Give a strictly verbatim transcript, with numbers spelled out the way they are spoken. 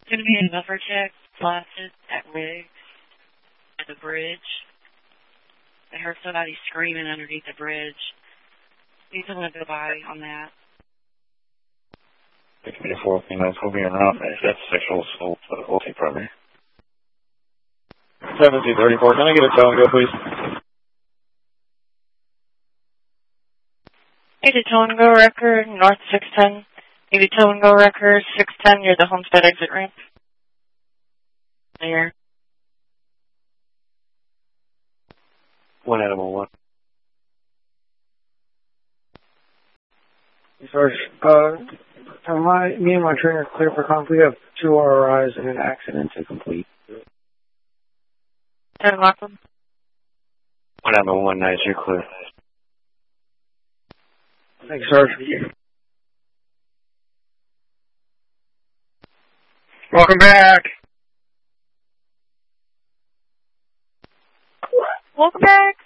Going to be a buffer check planted at Riggs at the bridge. I heard somebody screaming underneath the bridge. Need someone to go by on that. It can be a four thing that's moving around. If that's sexual assault, uh, we'll take primary. seventeen thirty-four, can I get a tow and go, please? Hey, to tow and go record, north six ten. Hey, to tow and go record, six ten, near the Homestead exit ramp. There. One animal, one. Sarge, uh, my, me and my trainer are clear for comp. We have two R R Is and an accident to complete. ten Lachlan. One animal, one nice, you're clear. Thanks, Sarge. Welcome back. Welcome back.